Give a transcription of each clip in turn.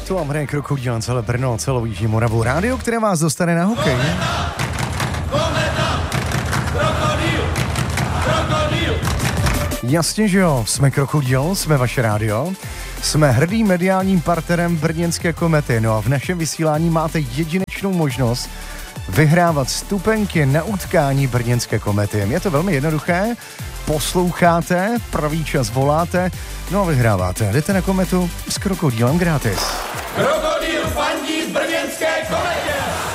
To Amré Krokodíl, celé Brno, celou Jižní Moravu. Rádio, které vás dostane na hokej. Jasně, že jo, jsme Krokodíl, jsme vaše rádio. Jsme hrdým mediálním partnerem brněnské Komety. No a v našem vysílání máte jedinečnou možnost vyhrávat vstupenky na utkání brněnské Komety. Je to velmi jednoduché. Posloucháte, pravý čas voláte, no a vyhráváte. Jdete na Kometu s Krokodílem gratis. Krokodýl fandí brněnské Kometě!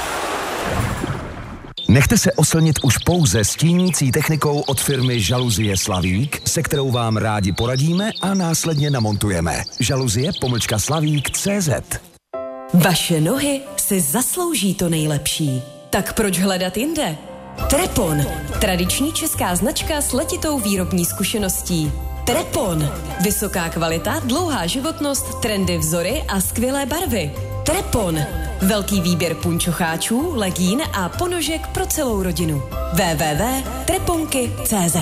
Nechte se oslnit už pouze stínící technikou od firmy Žaluzie Slavík, se kterou vám rádi poradíme a následně namontujeme. Žaluzie-slavík.cz. Vaše nohy si zaslouží to nejlepší. Tak proč hledat jinde? Trepon. Tradiční česká značka s letitou výrobní zkušeností. Trepon. Vysoká kvalita, dlouhá životnost, trendy vzory a skvělé barvy. Trepon. Velký výběr punčocháčů, legín a ponožek pro celou rodinu. www.treponky.cz.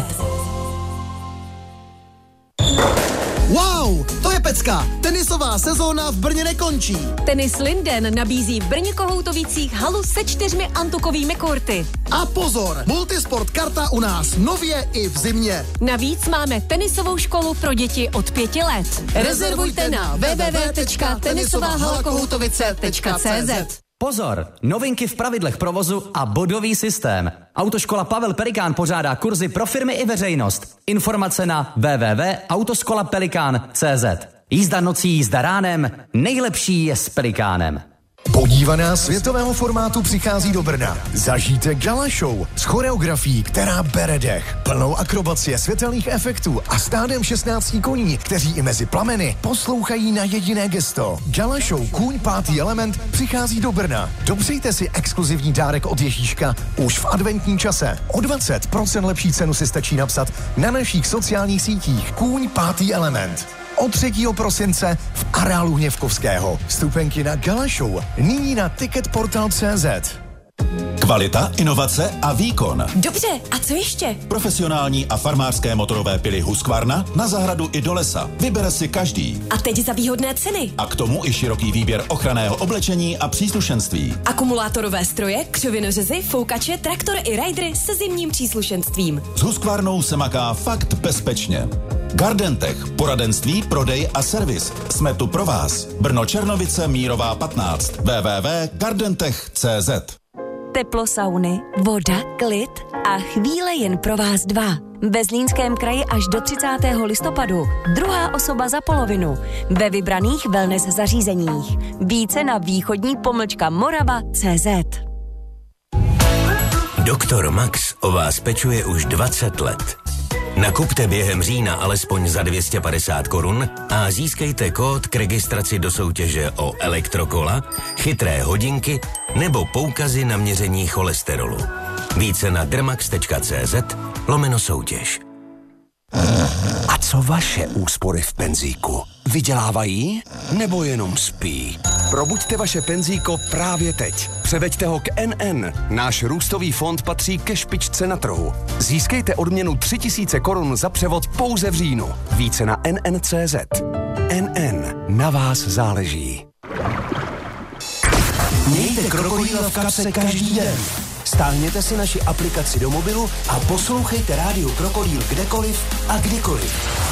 Wow, to je pecka! Tenisová sezóna v Brně nekončí. Tenis Linden nabízí v Brně Kohoutovicích halu se 4 antukovými kurty. A pozor, multisport karta u nás nově i v zimě. Navíc máme tenisovou školu pro děti od 5 let. Rezervujte na www.tenisovahalakohoutovice.cz. Pozor, novinky v pravidlech provozu a bodový systém. Autoškola Pavel Pelikán pořádá kurzy pro firmy i veřejnost. Informace na www.autoskolapelikán.cz. Jízda nocí, jízda ránem, nejlepší je s Pelikánem. Podívaná světového formátu přichází do Brna. Zažijte gala show s choreografií, která bere dech. Plnou akrobacie světelných efektů a stádem 16 koní, kteří i mezi plameny poslouchají na jediné gesto. Gala show Kůň 5. element přichází do Brna. Dopřejte si exkluzivní dárek od Ježíška už v adventním čase. O 20% lepší cenu si stačí napsat na našich sociálních sítích. Kůň 5. element. Od 3. prosince v areálu Hněvkovského. Vstupenky na Gala Show nyní na ticketportal.cz. Kvalita, inovace a výkon. Dobře, a co ještě? Profesionální a farmářské motorové pily Husqvarna na zahradu i do lesa. Vybere si každý. A teď za výhodné ceny. A k tomu i široký výběr ochranného oblečení a příslušenství. Akumulátorové stroje, křovinořezy, foukače, traktor i ridery se zimním příslušenstvím. S Husqvarnou se maká fakt bezpečně. Gardentech, poradenství, prodej a servis. Jsme tu pro vás. Brno Černovice, Mírová 15. www.gardentech.cz. Teplo sauny, voda, klid a chvíle jen pro vás dva. Ve Zlínském kraji až do 30. listopadu. Druhá osoba za polovinu. Ve vybraných wellness zařízeních. Více na východní-morava.cz. Doktor Max o vás pečuje už 20 let. Nakupte během října alespoň za 250 korun a získejte kód k registraci do soutěže o elektrokola, chytré hodinky nebo poukazy na měření cholesterolu. Více na dermax.cz/soutěž. A co vaše úspory v penzíku? Vydělávají nebo jenom spí? Probuďte vaše penzíko právě teď. Převeďte ho k NN. Náš růstový fond patří ke špičce na trhu. Získejte odměnu 3000 korun za převod pouze v říjnu. Více na NN.cz. NN. Na vás záleží. Mějte Krokodýla v kapse každý den. Stáhněte si naši aplikaci do mobilu a poslouchejte rádio Krokodýl kdekoliv a kdykoliv.